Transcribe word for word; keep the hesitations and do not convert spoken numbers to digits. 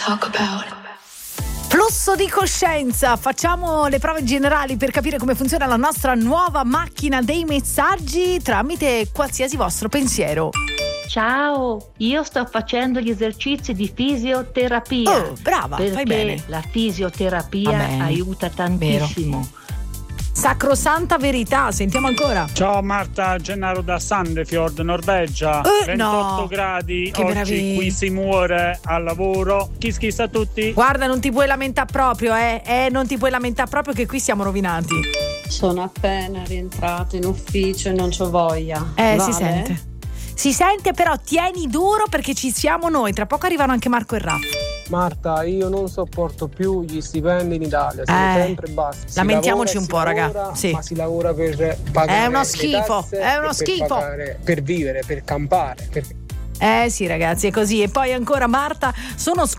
talk about. Flusso di coscienza, facciamo le prove generali per capire come funziona la nostra nuova macchina dei messaggi tramite qualsiasi vostro pensiero. Ciao, io sto facendo gli esercizi di fisioterapia. Oh, brava, perché fai bene. la fisioterapia Vabbè, aiuta tantissimo. vero. Sacrosanta verità, sentiamo ancora. Ciao Marta, Gennaro da Sandefjord, Norvegia. Eh, ventotto no. gradi, Che oggi meraviglia. qui si muore al lavoro. Kiss kiss a tutti. Guarda, non ti puoi lamentare proprio, eh, eh non ti puoi lamentare proprio che qui siamo rovinati. Sono appena rientrato in ufficio e non c'ho voglia. Eh, Vale? si sente. Si sente, però tieni duro perché ci siamo noi. Tra poco arrivano anche Marco e Raffa. Marta, io non sopporto più gli stipendi in Italia, sono Eh, sempre bassi. Si lamentiamoci lavora, un si po', raga. lavora, Sì. Ma si lavora per pagare È uno le schifo, tasse è uno e per schifo. pagare- per vivere, per campare. Per... Eh sì ragazzi, è così. E poi ancora Marta, sono